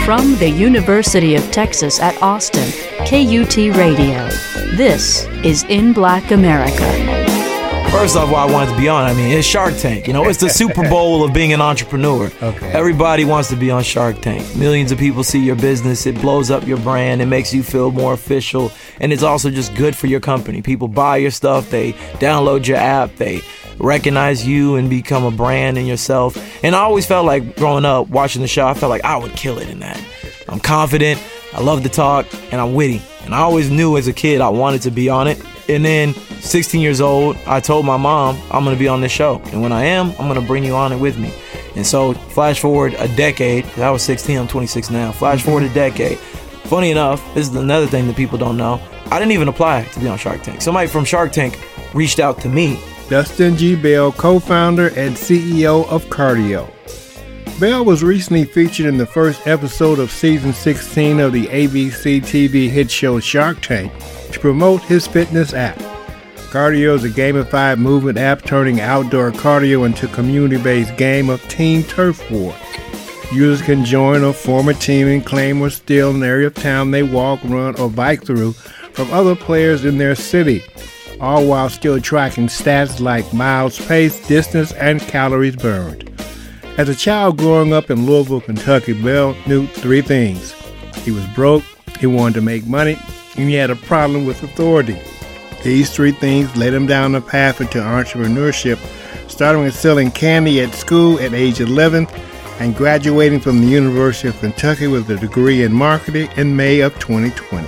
From the University of Texas at Austin, KUT Radio. This is In Black America. First off, why I wanted to be on, it's Shark Tank. It's the Super Bowl of being an entrepreneur. Okay. Everybody wants to be on Shark Tank. Millions of people see your business. It blows up your brand. It makes you feel more official. And it's also just good for your company. People buy your stuff. They download your app. They recognize you and become a brand in yourself. And I always felt like growing up, watching the show, I felt like I would kill it in that. I'm confident. I love to talk. And I'm witty. And I always knew as a kid I wanted to be on it. And then 16 years old, I told my mom, I'm going to be on this show. And when I am, I'm going to bring you on it with me. And so flash forward a decade. I was 16, I'm 26 now. Flash forward a decade. Funny enough, this is another thing that people don't know. I didn't even apply to be on Shark Tank. Somebody from Shark Tank reached out to me. Dustin G. Bell, co-founder and CEO of Kardio. Bell was recently featured in the first episode of season 16 of the ABC TV hit show Shark Tank to promote his fitness app. Kardio is a gamified movement app turning outdoor cardio into a community-based game of team turf war. Users can join or form a team and claim or steal an area of town they walk, run, or bike through from other players in their city, all while still tracking stats like miles paced, distance, and calories burned. As a child growing up in Louisville, Kentucky, Bell knew three things. He was broke, he wanted to make money, and he had a problem with authority. These three things led him down the path into entrepreneurship, starting with selling candy at school at age 11 and graduating from the University of Kentucky with a degree in marketing in May of 2020.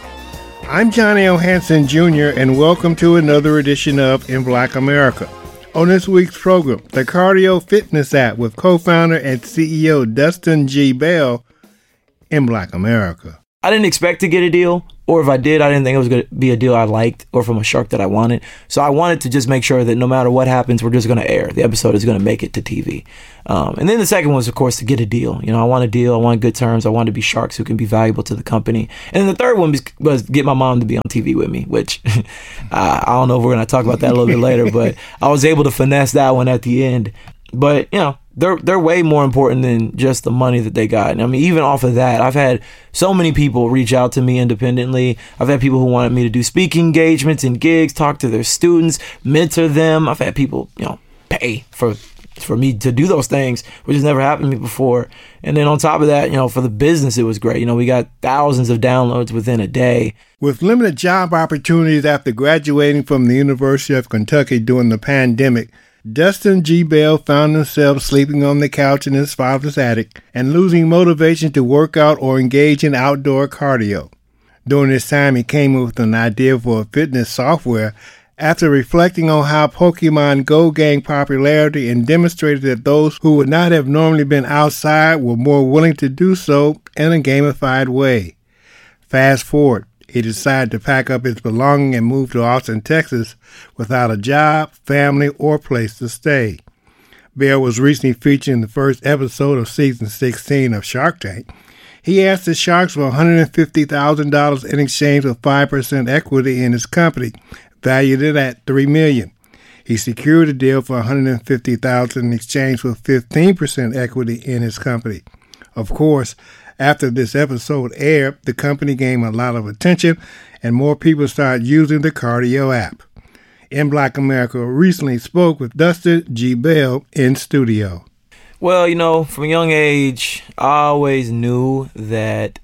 I'm Johnny O. Hanson Jr., and welcome to another edition of In Black America. On this week's program, the Kardio Fitness app with co-founder and CEO Dustin G. Bell in Black America. I didn't expect to get a deal, or if I did, I didn't think it was going to be a deal I liked or from a shark that I wanted. So I wanted to just make sure that no matter what happens, we're just going to air. The episode is going to make it to TV. And then the second was, of course, to get a deal. I want a deal. I want good terms. I want to be sharks who can be valuable to the company. And then the third one was get my mom to be on TV with me, which I don't know if we're going to talk about that a little bit later, but I was able to finesse that one at the end. But, they're way more important than just the money that they got. And even off of that, I've had so many people reach out to me independently. I've had people who wanted me to do speaking engagements and gigs, talk to their students, mentor them. I've had people, pay for me to do those things, which has never happened to me before. And then on top of that, for the business, it was great. We got thousands of downloads within a day. With limited job opportunities after graduating from the University of Kentucky during the pandemic, Dustin G. Bell found himself sleeping on the couch in his father's attic and losing motivation to work out or engage in outdoor cardio. During this time, he came up with an idea for a fitness software after reflecting on how Pokemon Go gained popularity and demonstrated that those who would not have normally been outside were more willing to do so in a gamified way. Fast forward. He decided to pack up his belongings and move to Austin, Texas, without a job, family, or place to stay. Bell was recently featured in the first episode of season 16 of Shark Tank. He asked the Sharks for $150,000 in exchange for 5% equity in his company, valued it at $3 million. He secured a deal for $150,000 in exchange for 15% equity in his company. Of course, after this episode aired, the company gained a lot of attention and more people started using the Kardio app. In Black America recently spoke with Dustin G. Bell in studio. Well, from a young age, I always knew that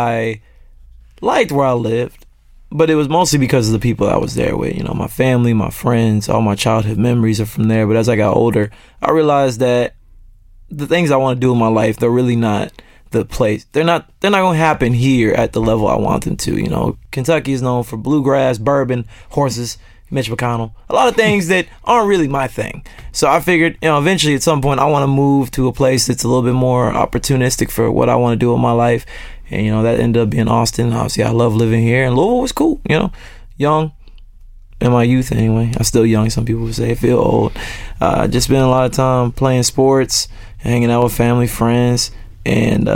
I liked where I lived, but it was mostly because of the people I was there with. My family, my friends, all my childhood memories are from there. But as I got older, I realized that the things I want to do in my life, they're really not the place. They're not going to happen here at the level I want them to. Kentucky is known for bluegrass, bourbon, horses, Mitch McConnell, a lot of things that aren't really my thing. So I figured, eventually at some point I want to move to a place that's a little bit more opportunistic for what I want to do in my life. And, that ended up being Austin. Obviously, I love living here. And Louisville was cool, young. In my youth, anyway. I'm still young. Some people would say I feel old. Just spent a lot of time playing sports, hanging out with family, friends. And,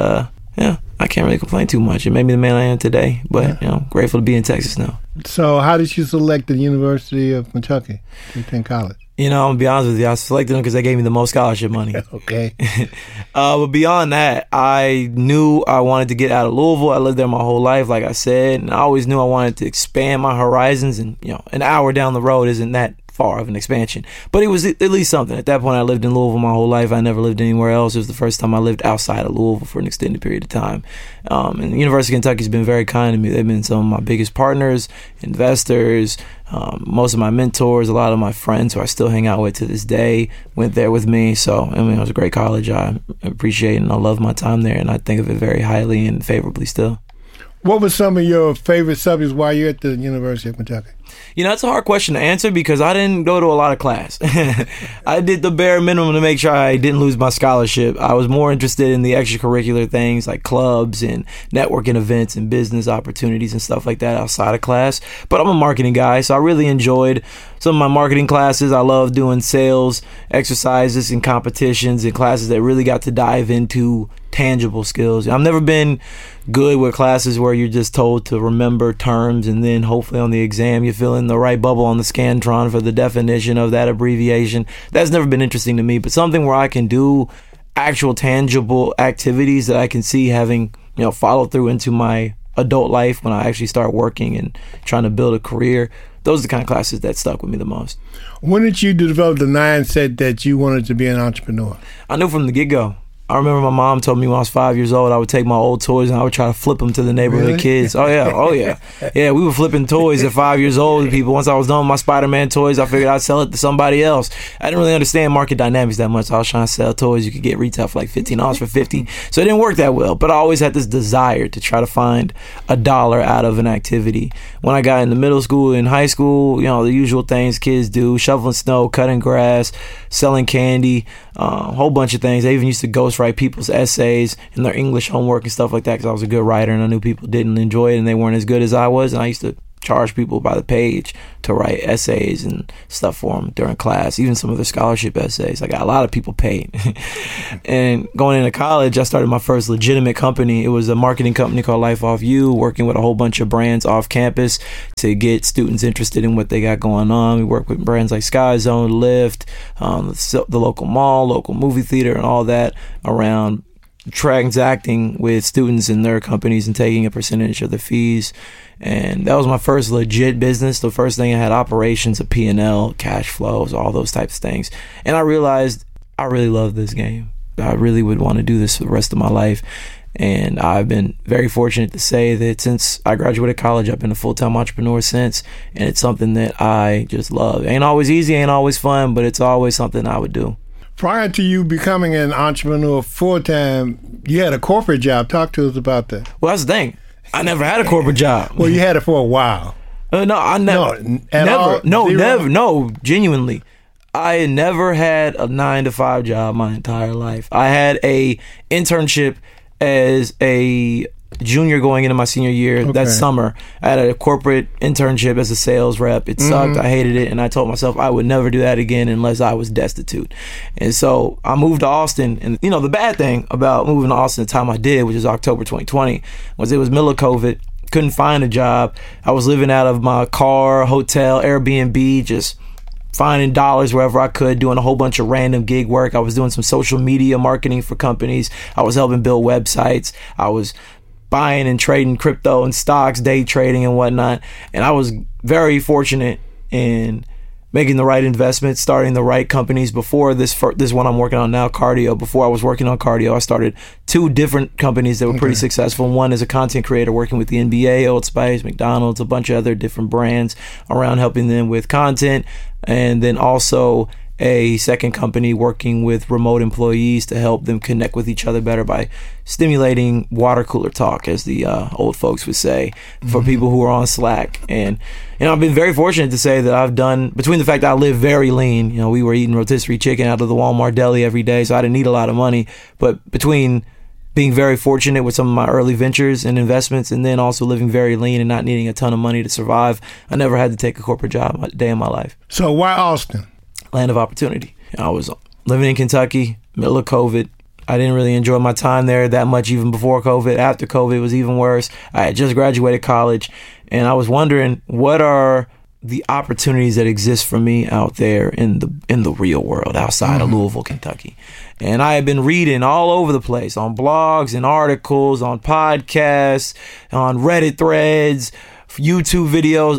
I can't really complain too much. It made me the man I am today. But, grateful to be in Texas now. So how did you select the University of Kentucky to attend college? I'm gonna be honest with you. I selected them because they gave me the most scholarship money. Okay. But beyond that, I knew I wanted to get out of Louisville. I lived there my whole life, like I said, and I always knew I wanted to expand my horizons. And an hour down the road isn't that far of an expansion, but it was at least something. At that point, I lived in Louisville my whole life. I never lived anywhere else. It was the first time I lived outside of Louisville for an extended period of time. And the University of Kentucky's been very kind to me. They've been some of my biggest partners, investors, most of my mentors, a lot of my friends who I still hang out with to this day went there with me. So, it was a great college. I appreciate it and I love my time there, and I think of it very highly and favorably still. What were some of your favorite subjects while you're at the University of Kentucky? It's a hard question to answer because I didn't go to a lot of class. I did the bare minimum to make sure I didn't lose my scholarship. I was more interested in the extracurricular things like clubs and networking events and business opportunities and stuff like that outside of class. But I'm a marketing guy, so I really enjoyed some of my marketing classes. I love doing sales exercises and competitions and classes that really got to dive into tangible skills. I've never been good with classes where you're just told to remember terms and then hopefully on the exam you fill in the right bubble on the Scantron for the definition of that abbreviation. That's never been interesting to me, but something where I can do actual tangible activities that I can see having follow through into my adult life when I actually start working and trying to build a career. Those are the kind of classes that stuck with me the most. When did you develop the mindset that you wanted to be an entrepreneur? I knew from the get-go. I remember my mom told me when I was 5 years old, I would take my old toys and I would try to flip them to the neighborhood kids. Oh, yeah. Yeah, we were flipping toys at 5 years old to people. Once I was done with my Spider-Man toys, I figured I'd sell it to somebody else. I didn't really understand market dynamics that much. I was trying to sell toys you could get retail for like $15 for $50. So it didn't work that well. But I always had this desire to try to find $1 out of an activity. When I got into middle school and high school, the usual things kids do, shoveling snow, cutting grass, selling candy, a whole bunch of things. I even used to ghostwrite people's essays and their English homework and stuff like that because I was a good writer and I knew people didn't enjoy it and they weren't as good as I was, and I used to charge people by the page to write essays and stuff for them during class, even some of the scholarship essays. I got a lot of people paid. And going into college, I started my first legitimate company. It was a marketing company called Life Off You, working with a whole bunch of brands off campus to get students interested in what they got going on. We work with brands like Sky Zone, Lyft, the local mall, local movie theater, and all that around transacting with students and their companies and taking a percentage of the fees. And that was my first legit business. The first thing I had operations, a P&L, cash flows, all those types of things. And I realized I really love this game. I really would want to do this for the rest of my life. And I've been very fortunate to say that since I graduated college, I've been a full-time entrepreneur since. And it's something that I just love. Ain't always easy, ain't always fun, but it's always something I would do. Prior to you becoming an entrepreneur full-time, you had a corporate job. Talk to us about that. Well, that's the thing. I never had a corporate job. Well, you had it for a while. No, I never. Genuinely. I never had a 9-to-5 job my entire life. I had a internship as a junior going into my senior year. That summer, I had a corporate internship as a sales rep. It sucked. I hated it, and I told myself I would never do that again unless I was destitute. And so I moved to Austin, and the bad thing about moving to Austin the time I did, which is October 2020, was it was middle of COVID. Couldn't find a job. I was living out of my car, hotel, Airbnb, just finding dollars wherever I could, doing a whole bunch of random gig work. I was doing some social media marketing for companies. I was helping build websites. I was buying and trading crypto and stocks, day trading and whatnot. And I was very fortunate in making the right investments, starting the right companies. Before this one I'm working on now, Cardio. Before I was working on Cardio, I started 2 different companies that were pretty successful. One is a content creator working with the NBA, Old Spice, McDonald's, a bunch of other different brands around helping them with content. And then also a second company working with remote employees to help them connect with each other better by stimulating water cooler talk, as the old folks would say, for people who are on Slack. And I've been very fortunate to say that I've done, between the fact that I live very lean, we were eating rotisserie chicken out of the Walmart deli every day, so I didn't need a lot of money. But between being very fortunate with some of my early ventures and investments, and then also living very lean and not needing a ton of money to survive, I never had to take a corporate job a day in my life. So why Austin? Land of opportunity. I was living in Kentucky, middle of COVID. I didn't really enjoy my time there that much even before COVID. After COVID, it was even worse. I had just graduated college, and I was wondering, what are the opportunities that exist for me out there in the real world outside of Louisville, Kentucky. And I have been reading all over the place on blogs and articles, on podcasts, on Reddit threads, YouTube videos.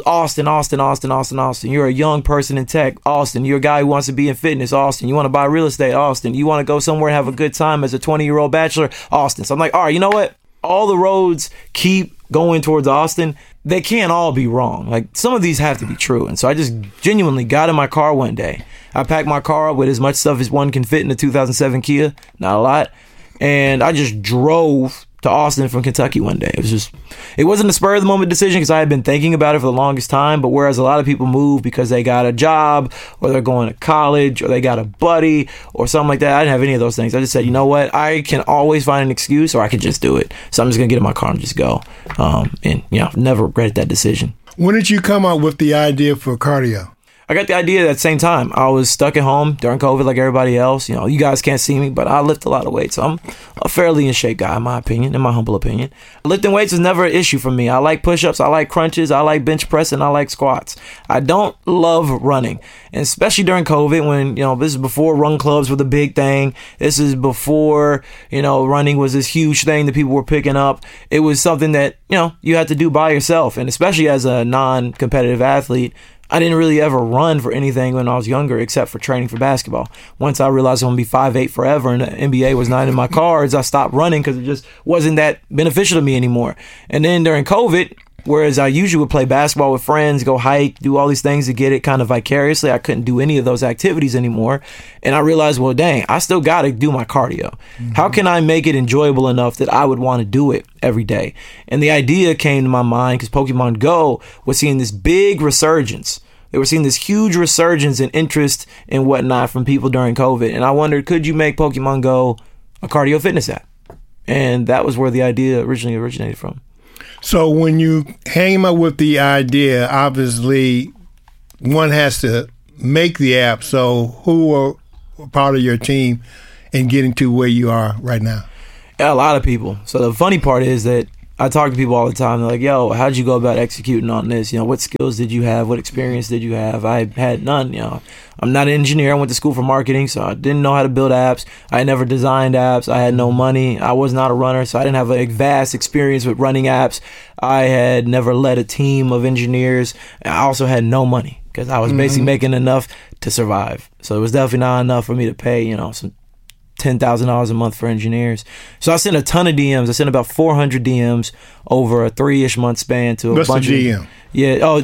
Austin. You're a young person in tech. Austin, you're a guy who wants to be in fitness. Austin, you want to buy real estate. Austin, you want to go somewhere and have a good time as a 20-year-old bachelor. Austin. So I'm like, all right, you know what? All the roads keep going towards Austin. They can't all be wrong. Like, some of these have to be true. And so I just genuinely got in my car one day. I packed my car up with as much stuff as one can fit in a 2007 Kia. Not a lot. And I just drove to Austin from Kentucky one day. It wasn't a spur of the moment decision because I had been thinking about it for the longest time. But whereas a lot of people move because they got a job or they're going to college or they got a buddy or something like that, I didn't have any of those things. I just said, you know what? I can always find an excuse, or I could just do it. So I'm just going to get in my car and just go. And never regretted that decision. When did you come up with the idea for cardio? I got the idea at the same time. I was stuck at home during COVID like everybody else. You guys can't see me, but I lift a lot of weight. So I'm a fairly in shape guy, in my opinion, in my humble opinion. Lifting weights is never an issue for me. I like push-ups, I like crunches, I like bench press, and I like squats. I don't love running, and especially during COVID when, this is before run clubs were the big thing. This is before, running was this huge thing that people were picking up. It was something that, you had to do by yourself. And especially as a non-competitive athlete, I didn't really ever run for anything when I was younger except for training for basketball. Once I realized I'm going to be 5'8" forever and the NBA was not in my cards, I stopped running because it just wasn't that beneficial to me anymore. And then during COVID, whereas I usually would play basketball with friends, go hike, do all these things to get it kind of vicariously, I couldn't do any of those activities anymore. And I realized, well, dang, I still got to do my cardio. How can I make it enjoyable enough that I would want to do it every day? And the idea came to my mind because Pokemon Go was seeing this big resurgence. They were seeing this huge resurgence in interest and whatnot from people during COVID. And I wondered, could you make Pokemon Go a cardio fitness app? And that was where the idea originally originated from. So when you came up with the idea, obviously one has to make the app. So who were part of your team in getting to where you are right now? Yeah, a lot of people. So the funny part is that I talk to people all the time. They're like, yo, how'd you go about executing on this? What skills did you have? What experience did you have? I had none. I'm not an engineer. I went to school for marketing, so I didn't know how to build apps. I never designed apps. I had no money. I was not a runner, so I didn't have a vast experience with running apps. I had never led a team of engineers. I also had no money because I was basically making enough to survive. So it was definitely not enough for me to pay, some $10,000 a month for engineers. So I sent a ton of DMs. I sent about 400 DMs over a 3-ish month span to a bunch of DM. Yeah. Oh,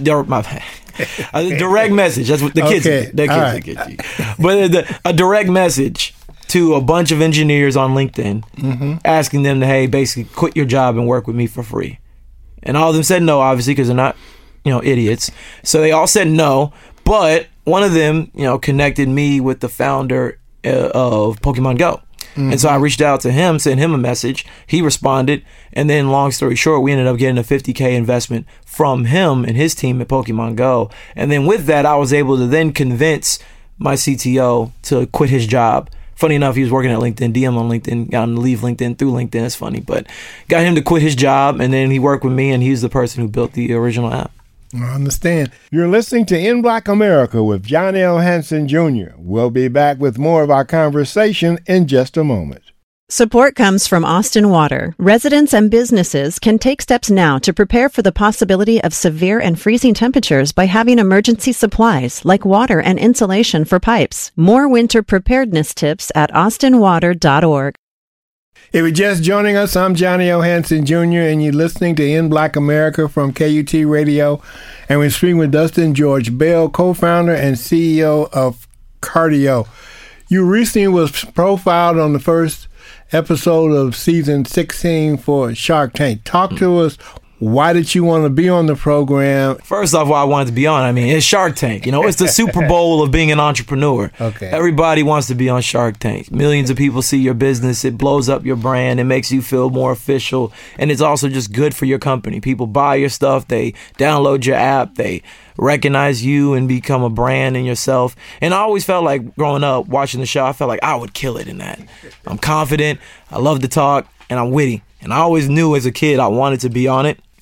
direct message. That's what the kids. Okay. The kids. But a direct message to a bunch of engineers on LinkedIn, asking them to, hey, basically quit your job and work with me for free. And all of them said no, obviously, because they're not, idiots. So they all said no. But one of them, connected me with the founder of Pokemon Go. And so I reached out to him, sent him a message. He responded. And then long story short, we ended up getting a $50K investment from him and his team at Pokemon Go. And then with that, I was able to then convince my CTO to quit his job. Funny enough, he was working at LinkedIn, DM on LinkedIn, got him to leave LinkedIn through LinkedIn. It's funny, but got him to quit his job. And then he worked with me, and he's the person who built the original app. I understand. You're listening to In Black America with John L. Hanson Jr. We'll be back with more of our conversation in just a moment. Support comes from Austin Water. Residents and businesses can take steps now to prepare for the possibility of severe and freezing temperatures by having emergency supplies like water and insulation for pipes. More winter preparedness tips at austinwater.org. If you're just joining us, I'm Johnny O. Hanson Jr., and you're listening to In Black America from KUT Radio. And we're speaking with Dustin George Bell, co-founder and CEO of Cardio. You recently was profiled on the first episode of season 16 for Shark Tank. Talk to us. Why did you want to be on the program? First off, why I wanted to be on, it's Shark Tank. It's the Super Bowl of being an entrepreneur. Okay. Everybody wants to be on Shark Tank. Millions of people see your business. It blows up your brand. It makes you feel more official. And it's also just good for your company. People buy your stuff. They download your app. They recognize you and become a brand in yourself. And I always felt like growing up watching the show, I felt like I would kill it in that. I'm confident. I love to talk. And I'm witty. And I always knew as a kid I wanted to be on it.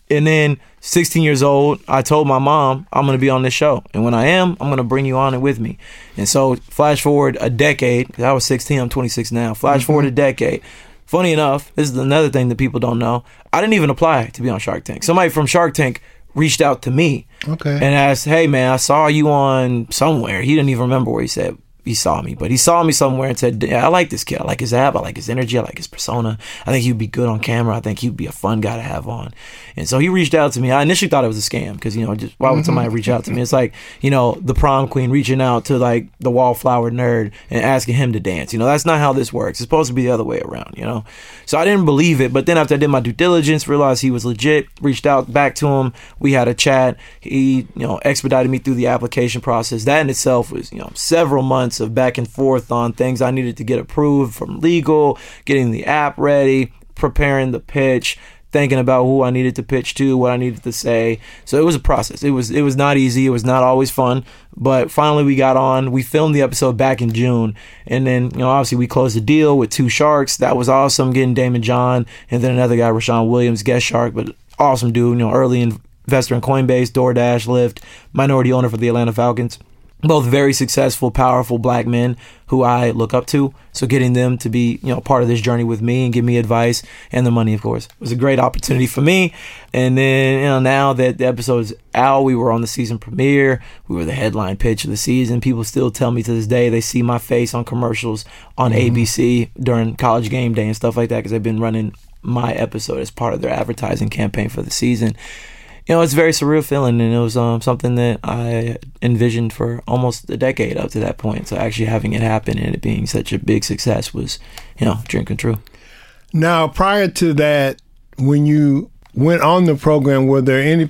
And then 16 years old, I told my mom, I'm going to be on this show. And when I am, I'm going to bring you on it with me. And so flash forward a decade, 'cause I was 16, I'm 26 now. Flash forward a decade. Funny enough, this is another thing that people don't know. I didn't even apply to be on Shark Tank. Somebody from Shark Tank reached out to me and asked, hey, man, I saw you on somewhere. He didn't even remember where he said he saw me, but he saw me somewhere and said, I like this kid. I like his app. I like his energy. I like his persona. I think he'd be good on camera. I think he'd be a fun guy to have on. And so he reached out to me. I initially thought it was a scam because, just why would somebody reach out to me? It's like, the prom queen reaching out to like the wallflower nerd and asking him to dance. That's not how this works. It's supposed to be the other way around, So I didn't believe it. But then after I did my due diligence, realized he was legit, reached out back to him. We had a chat. He, expedited me through the application process. That in itself was, several months of back and forth on things I needed to get approved from legal, getting the app ready, preparing the pitch, thinking about who I needed to pitch to, what I needed to say. So it was a process. It was not easy. It was not always fun. But finally we got on. We filmed the episode back in June. And then, obviously we closed the deal with 2 sharks. That was awesome, getting Damon John and then another guy, Rashawn Williams, guest shark, but awesome dude, early investor in Coinbase, DoorDash, Lyft, minority owner for the Atlanta Falcons. Both very successful, powerful black men who I look up to. So getting them to be, part of this journey with me and give me advice and the money, of course, was a great opportunity for me. And then, now that the episode is out, we were on the season premiere. We were the headline pitch of the season. People still tell me to this day they see my face on commercials on ABC during College Game Day and stuff like that because they've been running my episode as part of their advertising campaign for the season. It's a very surreal feeling, and it was something that I envisioned for almost a decade up to that point. So actually having it happen and it being such a big success was, dream come true. Now, prior to that, when you went on the program, was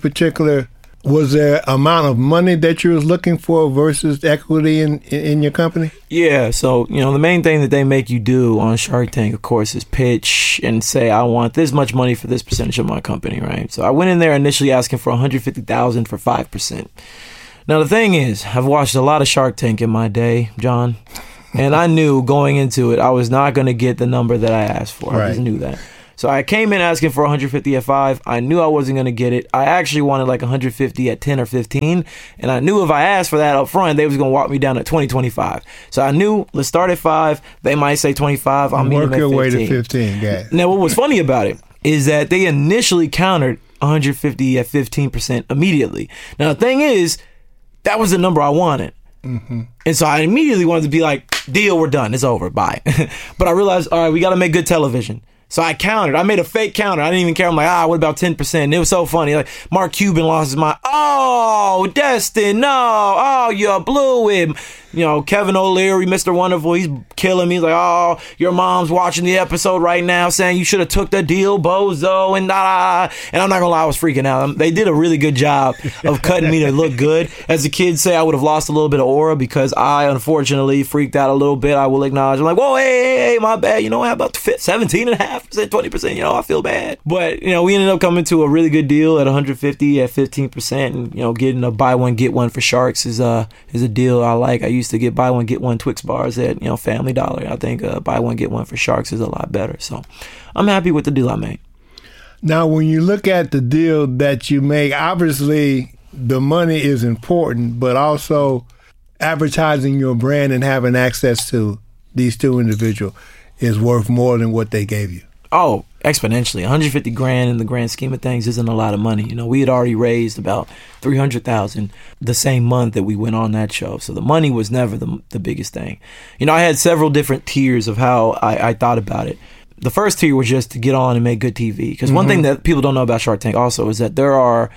there amount of money that you was looking for versus equity in your company? Yeah, so, the main thing that they make you do on Shark Tank, of course, is pitch and say, I want this much money for this percentage of my company, right? So I went in there initially asking for $150,000 for 5%. Now, the thing is, I've watched a lot of Shark Tank in my day, John, and I knew going into it, I was not going to get the number that I asked for. I just knew that. So I came in asking for 150 at 5. I knew I wasn't going to get it. I actually wanted like 150 at 10 or 15. And I knew if I asked for that up front, they was going to walk me down at 20, 25. So I knew, let's start at 5. They might say 25. I'll meet them at 15. Work your way to 15, guys. Now, what was funny about it is that they initially countered 150 at 15% immediately. Now, the thing is, that was the number I wanted. Mm-hmm. And so I immediately wanted to be like, deal, we're done. It's over. Bye. But I realized, all right, we got to make good television. So I countered. I made a fake counter. I didn't even care. I'm like, what about 10%? And it was so funny. Like, Mark Cuban lost his mind. Oh, Destin, no. Oh, you blew him. Kevin O'Leary, Mr. Wonderful, he's killing me. He's like, oh, your mom's watching the episode right now saying you should have took the deal, bozo, and da. And I'm not going to lie, I was freaking out. They did a really good job of cutting me to look good. As the kids say, I would have lost a little bit of aura because I, unfortunately, freaked out a little bit. I will acknowledge. I'm like, whoa, hey, my bad. How about 17.5%, 20%? I feel bad. But, we ended up coming to a really good deal at 150 at 15%. And, getting a buy one, get one for Sharks is a deal I like. I used to get buy one, get one Twix bars at, Family Dollar. I think buy one, get one for Sharks is a lot better. So I'm happy with the deal I made. Now, when you look at the deal that you make, obviously the money is important, but also advertising your brand and having access to these 2 individuals is worth more than what they gave you. Oh, exponentially. 150 grand in the grand scheme of things isn't a lot of money. We had already raised about 300,000 the same month that we went on that show. So the money was never the biggest thing. I had several different tiers of how I thought about it. The first tier was just to get on and make good TV. Because one thing that people don't know about Shark Tank also is that there are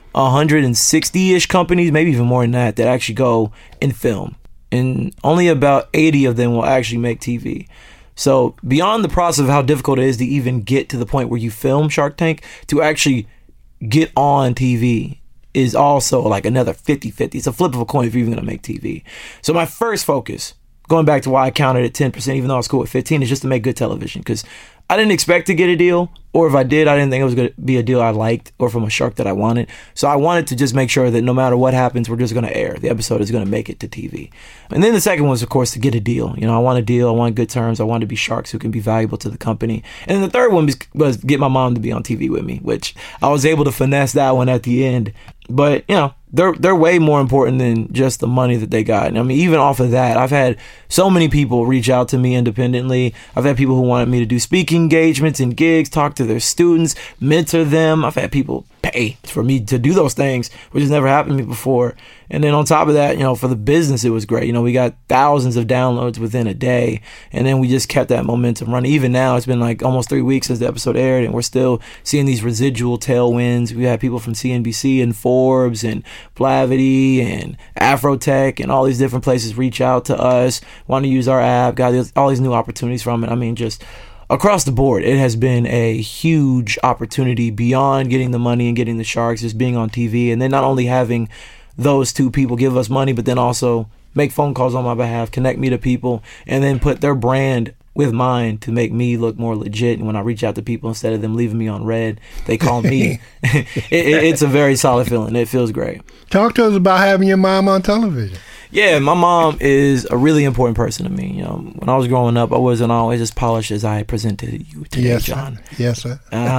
160-ish companies, maybe even more than that actually go and film. And only about 80 of them will actually make TV. So beyond the process of how difficult it is to even get to the point where you film Shark Tank, to actually get on TV is also like another 50-50. It's a flip of a coin if you're even going to make TV. So my first focus, going back to why I counted at 10%, even though I was cool at 15, is just to make good television. Because I didn't expect to get a deal, or if I did, I didn't think it was going to be a deal I liked or from a shark that I wanted. So I wanted to just make sure that no matter what happens, we're just going to air. The episode is going to make it to TV. And then the second was, of course, to get a deal. I want a deal. I want good terms. I want to be sharks who can be valuable to the company. And then the third one was get my mom to be on TV with me, which I was able to finesse that one at the end. But, they're way more important than just the money that they got. And I mean, even off of that, I've had so many people reach out to me independently. I've had people who wanted me to do speaking engagements and gigs, talk to their students, mentor them. I've had people pay for me to do those things, which has never happened to me before. And then on top of that, for the business, it was great. We got thousands of downloads within a day. And then we just kept that momentum running. Even now, it's been like almost 3 weeks since the episode aired, and we're still seeing these residual tailwinds. We had people from CNBC and Forbes and Blavity and Afrotech and all these different places reach out to us, want to use our app, got all these new opportunities from it. I mean, just across the board, it has been a huge opportunity beyond getting the money and getting the sharks, just being on TV. And then not only having those two people give us money, but then also make phone calls on my behalf, connect me to people, and then put their brand with mine to make me look more legit. And when I reach out to people, instead of them leaving me on red, they call me. It's a very solid feeling. It feels great. Talk to us about having your mom on television. Yeah, my mom is a really important person to me. When I was growing up, I wasn't always as polished as I presented you today, yes, John. Sir. Yes, sir.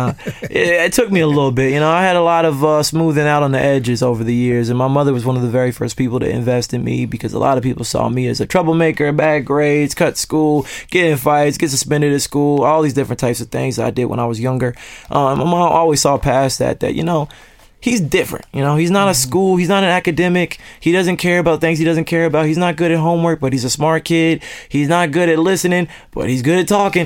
It took me a little bit. I had a lot of smoothing out on the edges over the years, and my mother was one of the very first people to invest in me, because a lot of people saw me as a troublemaker, bad grades, cut school, get in fights, get suspended at school, all these different types of things that I did when I was younger. My mom always saw past that he's different. He's not a school. He's not an academic. He doesn't care about things he doesn't care about. He's not good at homework, but he's a smart kid. He's not good at listening, but he's good at talking.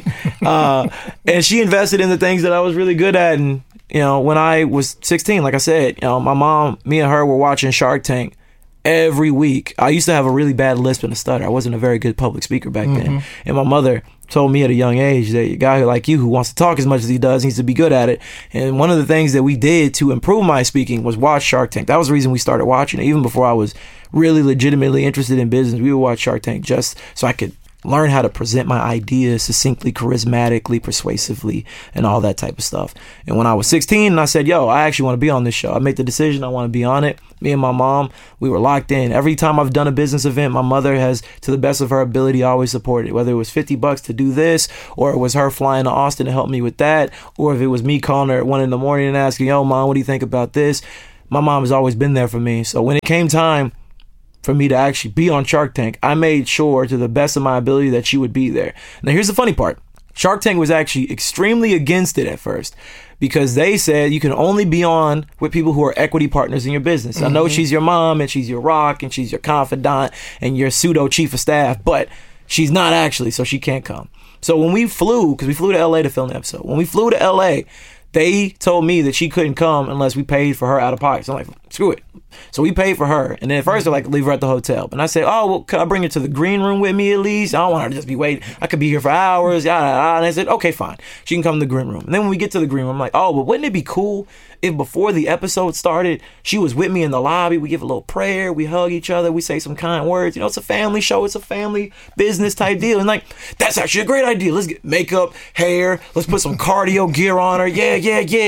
And she invested in the things that I was really good at. And, when I was 16, like I said, my mom, me and her were watching Shark Tank every week. I used to have a really bad lisp and a stutter. I wasn't a very good public speaker back then. And my mother told me at a young age that a guy like you who wants to talk as much as he does needs to be good at it. And one of the things that we did to improve my speaking was watch Shark Tank. That was the reason we started watching it. Even before I was really legitimately interested in business, we would watch Shark Tank just so I could learn how to present my ideas succinctly, charismatically, persuasively, and all that type of stuff. And when I was 16, I said, I actually want to be on this show. I made the decision I want to be on it. Me and my mom, we were locked in. Every time I've done a business event, my mother has, to the best of her ability, always supported it. Whether it was $50 to do this, or it was her flying to Austin to help me with that, or if it was me calling her at 1 a.m. and asking, Mom, what do you think about this? My mom has always been there for me. So when it came time for me to actually be on Shark Tank, I made sure to the best of my ability that she would be there. Now, here's the funny part. Shark Tank was actually extremely against it at first, because they said you can only be on with people who are equity partners in your business. I know she's your mom and she's your rock and she's your confidant and your pseudo chief of staff, but she's not actually, so she can't come. So when we flew, because we flew to LA to film the episode, when we flew to LA, they told me that she couldn't come unless we paid for her out of pocket. So I'm like, screw it. So we paid for her. And then at first they're like, leave her at the hotel. And I said, could I bring her to the green room with me at least? I don't want her to just be waiting. I could be here for hours. Yada, yada. And I said, okay, fine. She can come to the green room. And then when we get to the green room, I'm like, but wouldn't it be cool if before the episode started, she was with me in the lobby? We give a little prayer. We hug each other. We say some kind words. It's a family show. It's a family business type deal. And that's actually a great idea. Let's get makeup, hair. Let's put some cardio gear on her. Yeah.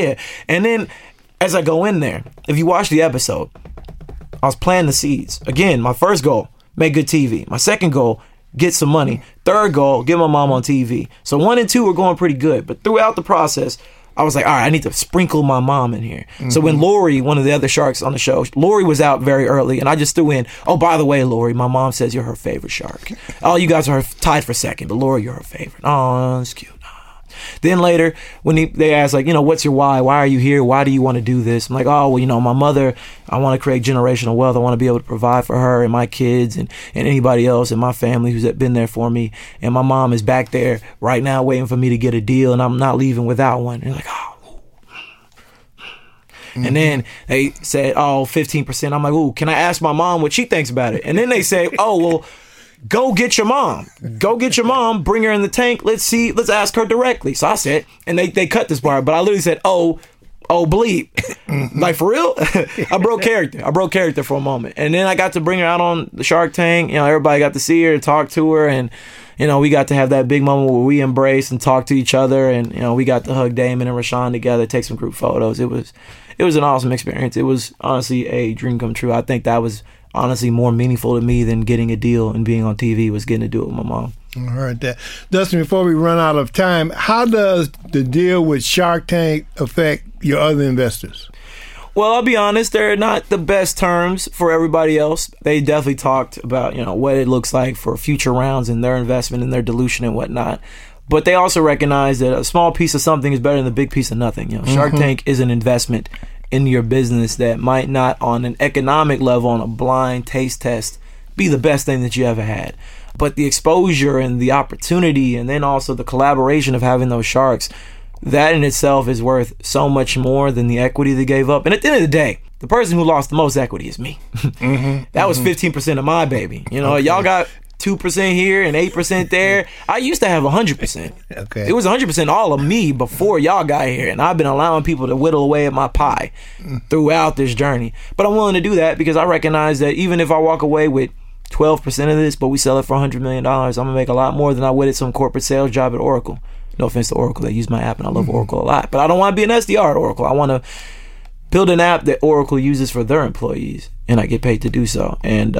And then as I go in there, if you watch the episode, I was planting the seeds. Again, my first goal, make good TV. My second goal, get some money. Third goal, get my mom on TV. So 1 and 2 were going pretty good. But throughout the process, I was like, all right, I need to sprinkle my mom in here. So when Lori, one of the other sharks on the show, Lori was out very early, and I just threw in, by the way, Lori, my mom says you're her favorite shark. You guys are tied for second, but Lori, you're her favorite. Oh, that's cute. Then later, when they asked, what's your why? Why are you here? Why do you want to do this? I'm like, my mother, I want to create generational wealth. I want to be able to provide for her and my kids and anybody else in my family who's been there for me. And my mom is back there right now waiting for me to get a deal, and I'm not leaving without one. And like, And then they said, 15%. I'm like, can I ask my mom what she thinks about it? And then they say, go get your mom. Go get your mom. Bring her in the tank. Let's ask her directly. So I said, and they cut this part, but I literally said, bleep. Like, for real? I broke character for a moment. And then I got to bring her out on the Shark Tank. Everybody got to see her, talk to her, and we got to have that big moment where we embraced and talked to each other, and we got to hug Damon and Rashawn together, take some group photos. It was an awesome experience. It was honestly a dream come true. I think that was honestly more meaningful to me than getting a deal and being on TV, was getting to do it with my mom. All right, Dustin, before we run out of time, how does the deal with Shark Tank affect your other investors? Well, I'll be honest, they're not the best terms for everybody else. They definitely talked about, what it looks like for future rounds and their investment and their dilution and whatnot. But they also recognize that a small piece of something is better than a big piece of nothing. Shark Tank is an investment in your business that might not, on an economic level, on a blind taste test, be the best thing that you ever had. But the exposure and the opportunity, and then also the collaboration of having those sharks, that in itself is worth so much more than the equity they gave up. And at the end of the day, the person who lost the most equity is me. That was 15% of my baby. Y'all got 2% here and 8% there. I used to have 100%. Okay. It was 100% all of me before y'all got here, and I've been allowing people to whittle away at my pie throughout this journey. But I'm willing to do that because I recognize that even if I walk away with 12% of this, but we sell it for $100 million, I'm gonna make a lot more than I would at some corporate sales job at Oracle. No offense to Oracle, they use my app and I love Oracle a lot, but I don't want to be an SDR at Oracle. I want to build an app that Oracle uses for their employees, and I get paid to do so. And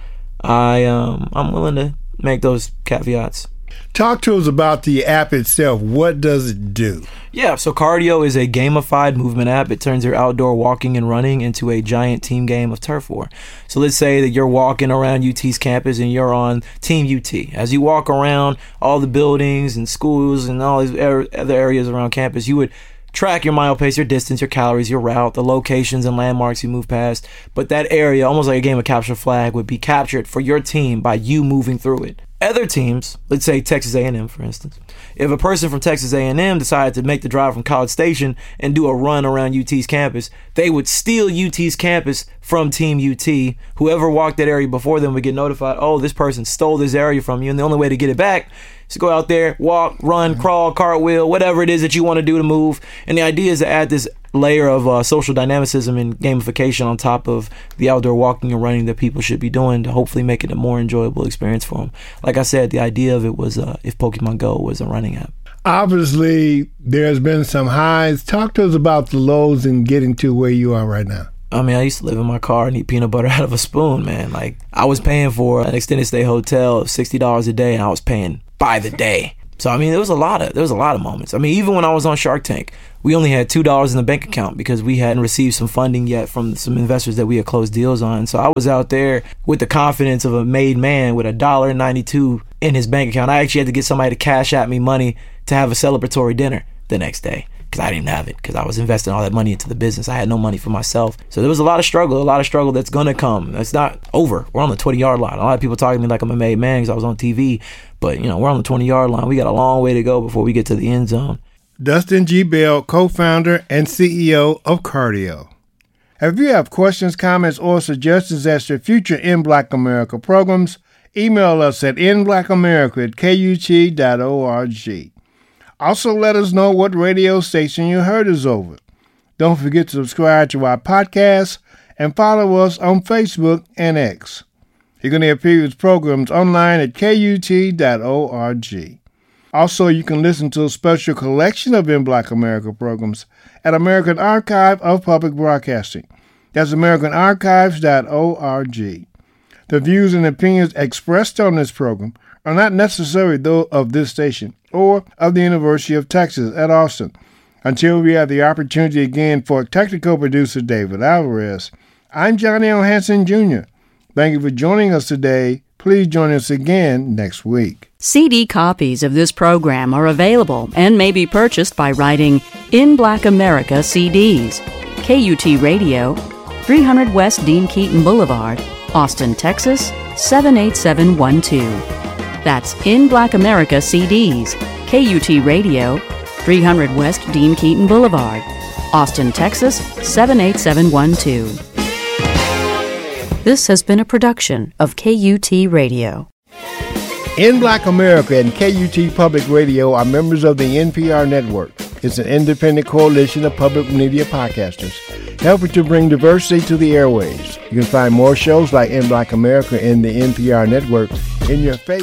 I'm willing to make those caveats. Talk to us about the app itself. What does it do? Yeah, so Cardio is a gamified movement app. It turns your outdoor walking and running into a giant team game of turf war. So let's say that you're walking around UT's campus and you're on Team UT. As you walk around all the buildings and schools and all these other areas around campus, you would track your mile pace, your distance, your calories, your route, the locations and landmarks you move past. But that area, almost like a game of capture flag, would be captured for your team by you moving through it. Other teams, let's say Texas A&M, for instance, if a person from Texas A&M decided to make the drive from College Station and do a run around UT's campus, they would steal UT's campus from Team UT. Whoever walked that area before them would get notified, oh, this person stole this area from you, and the only way to get it back is to go out there, walk, run, crawl, cartwheel, whatever it is that you want to do to move. And the idea is to add this layer of social dynamicism and gamification on top of the outdoor walking and running that people should be doing to hopefully make it a more enjoyable experience for them. Like I said, the idea of it was if Pokemon Go was a running app. Obviously, there's been some highs. Talk to us about the lows in getting to where you are right now. I mean, I used to live in my car and eat peanut butter out of a spoon, man. Like, I was paying for an extended stay hotel of $60 a day, and I was paying by the day. So, I mean, there was a lot of moments. I mean, even when I was on Shark Tank, we only had $2 in the bank account because we hadn't received some funding yet from some investors that we had closed deals on. So I was out there with the confidence of a made man with $1.92 in his bank account. I actually had to get somebody to cash out me money to have a celebratory dinner the next day because I didn't have it because I was investing all that money into the business. I had no money for myself. So there was a lot of struggle that's going to come. It's not over. We're on the 20-yard line. A lot of people talking to me like I'm a made man because I was on TV. But, we're on the 20-yard line. We got a long way to go before we get to the end zone. Dustin G. Bell, co-founder and CEO of Cardio. If you have questions, comments, or suggestions as to future In Black America programs, email us at inblackamerica@kut.org. Also, let us know what radio station you heard us over. Don't forget to subscribe to our podcast and follow us on Facebook and X. You can hear previous programs online at kut.org. Also, you can listen to a special collection of In Black America programs at American Archive of Public Broadcasting. That's americanarchives.org. The views and opinions expressed on this program are not necessarily those of this station or of the University of Texas at Austin. Until we have the opportunity again for technical producer David Alvarez, I'm Johnny L. Hanson Jr. Thank you for joining us today. Please join us again next week. CD copies of this program are available and may be purchased by writing In Black America CDs, KUT Radio, 300 West Dean Keaton Boulevard, Austin, Texas, 78712. That's In Black America CDs, KUT Radio, 300 West Dean Keaton Boulevard, Austin, Texas, 78712. This has been a production of KUT Radio. In Black America and KUT Public Radio are members of the NPR network. It's an independent coalition of public media podcasters helping to bring diversity to the airwaves. You can find more shows like In Black America and the NPR network in your favorite